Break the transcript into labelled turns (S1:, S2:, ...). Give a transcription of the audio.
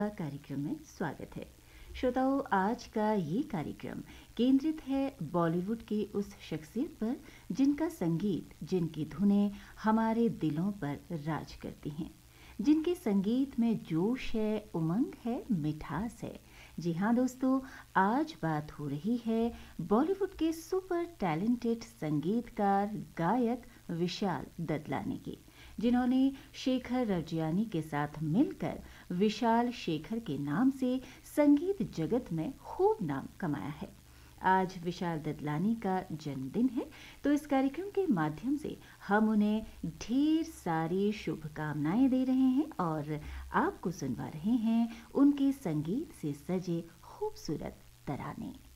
S1: कार्यक्रम में स्वागत है। श्रोताओं, आज का ये कार्यक्रम केंद्रित है बॉलीवुड की उस शख्सियत पर जिनका संगीत, जिनकी धुनें हमारे दिलों पर राज करती हैं, जिनके संगीत में जोश है, उमंग है, मिठास है। जी हाँ दोस्तों, आज बात हो रही है बॉलीवुड के सुपर टैलेंटेड संगीतकार गायक विशाल ददलानी की, जिन्होंने शेखर रजियानी के साथ मिलकर विशाल शेखर के नाम से संगीत जगत में खूब नाम कमाया है। आज विशाल ददलानी का जन्मदिन है, तो इस कार्यक्रम के माध्यम से हम उन्हें ढेर सारी शुभकामनाएं दे रहे हैं और आपको सुनवा रहे हैं उनके संगीत से सजे खूबसूरत तराने।